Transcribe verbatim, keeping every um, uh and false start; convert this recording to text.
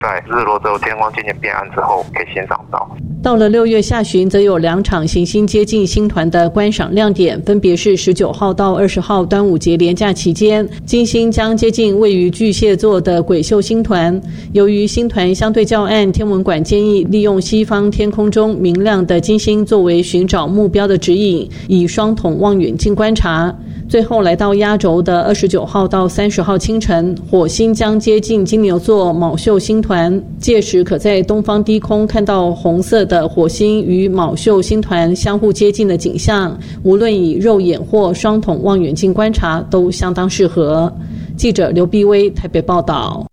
在日落之后，天光渐渐变暗之后，可以欣赏到。 到了六月下旬，则有两场行星接近星团的观赏亮点，分别是十九号到二十号端午节连假期间，金星将接近位于巨蟹座的鬼宿星团。由于星团相对较暗，天文馆建议利用西方天空中明亮的金星作为寻找目标的指引，以双筒望远镜观察。最后来到压轴的二十九号到三十号清晨，火星将接近金牛座卯宿星团，届时可在东方低空看到红色的火星与卯宿星团相互接近的景象，无论以肉眼或双筒望远镜观察都相当适合。记者刘碧薇台北报道。